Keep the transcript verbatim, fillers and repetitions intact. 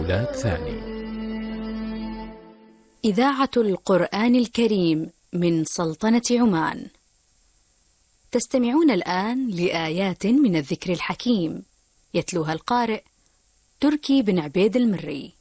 أولاد ثاني. إذاعة القرآن الكريم من سلطنة عمان. تستمعون الآن لآيات من الذكر الحكيم، يتلوها القارئ تركي بن عبيد المري.